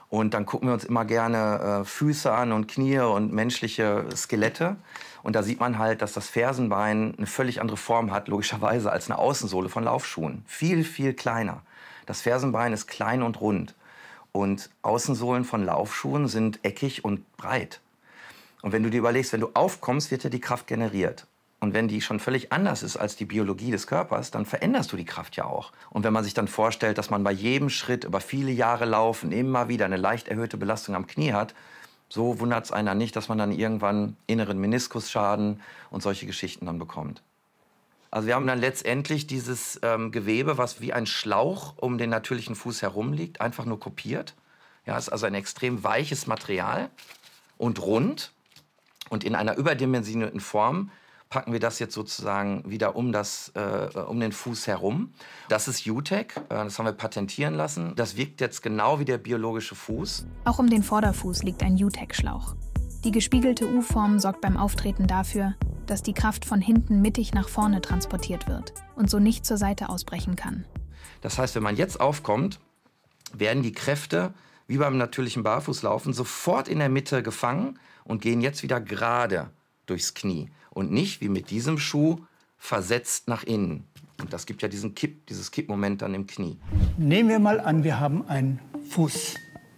Und dann gucken wir uns immer gerne Füße an und Knie und menschliche Skelette. Und da sieht man halt, dass das Fersenbein eine völlig andere Form hat, logischerweise, als eine Außensohle von Laufschuhen. Viel, viel kleiner. Das Fersenbein ist klein und rund. Und Außensohlen von Laufschuhen sind eckig und breit. Und wenn du dir überlegst, wenn du aufkommst, wird ja die Kraft generiert. Und wenn die schon völlig anders ist als die Biologie des Körpers, dann veränderst du die Kraft ja auch. Und wenn man sich dann vorstellt, dass man bei jedem Schritt über viele Jahre Laufen immer wieder eine leicht erhöhte Belastung am Knie hat, so wundert es einer nicht, dass man dann irgendwann inneren Meniskusschaden und solche Geschichten dann bekommt. Also wir haben dann letztendlich dieses Gewebe, was wie ein Schlauch um den natürlichen Fuß herum liegt, einfach nur kopiert. Ja, es ist also ein extrem weiches Material und rund. Und in einer überdimensionierten Form packen wir das jetzt sozusagen wieder um den Fuß herum. Das ist U-Tech, das haben wir patentieren lassen. Das wirkt jetzt genau wie der biologische Fuß. Auch um den Vorderfuß liegt ein U-Tech-Schlauch. Die gespiegelte U-Form sorgt beim Auftreten dafür, dass die Kraft von hinten mittig nach vorne transportiert wird und so nicht zur Seite ausbrechen kann. Das heißt, wenn man jetzt aufkommt, werden die Kräfte, wie beim natürlichen Barfußlaufen, sofort in der Mitte gefangen und gehen jetzt wieder gerade durchs Knie. Und nicht, wie mit diesem Schuh, versetzt nach innen. Und das gibt ja dieses Kippmoment dann im Knie. Nehmen wir mal an, wir haben einen Fuß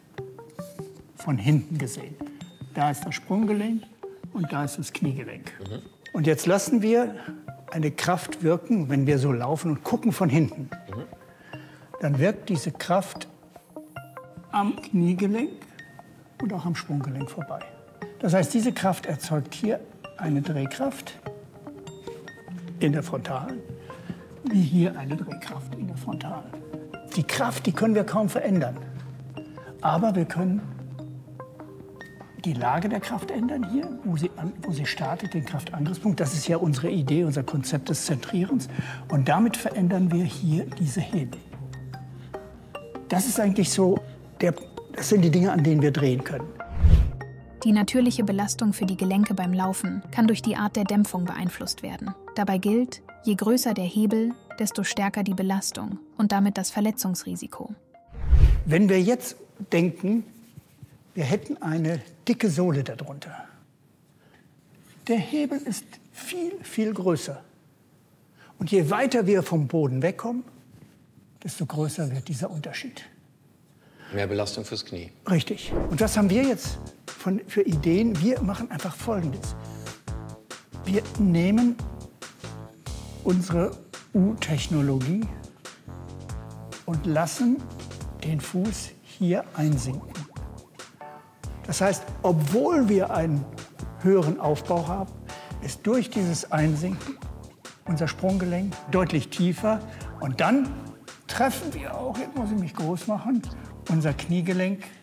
von hinten gesehen. Da ist das Sprunggelenk und da ist das Kniegelenk. Und jetzt lassen wir eine Kraft wirken, wenn wir so laufen und gucken von hinten. Dann wirkt diese Kraft am Kniegelenk und auch am Sprunggelenk vorbei. Das heißt, diese Kraft erzeugt hier eine Drehkraft in der Frontalen, wie hier eine Drehkraft in der Frontalen. Die Kraft, die können wir kaum verändern. Aber wir können die Lage der Kraft ändern hier, wo sie startet, den Kraftangriffspunkt. Das ist ja unsere Idee, unser Konzept des Zentrierens. Und damit verändern wir hier diese Hebel. Das ist eigentlich so, das sind die Dinge, an denen wir drehen können. Die natürliche Belastung für die Gelenke beim Laufen kann durch die Art der Dämpfung beeinflusst werden. Dabei gilt, je größer der Hebel, desto stärker die Belastung und damit das Verletzungsrisiko. Wenn wir jetzt denken, wir hätten eine dicke Sohle darunter. Der Hebel ist viel, viel größer. Und je weiter wir vom Boden wegkommen, desto größer wird dieser Unterschied. Mehr Belastung fürs Knie. Richtig. Und was haben wir jetzt für Ideen? Wir machen einfach Folgendes. Wir nehmen unsere U-Technologie und lassen den Fuß hier einsinken. Das heißt, obwohl wir einen höheren Aufbau haben, ist durch dieses Einsinken unser Sprunggelenk deutlich tiefer. Und dann treffen wir auch, jetzt muss ich mich groß machen, unser Kniegelenk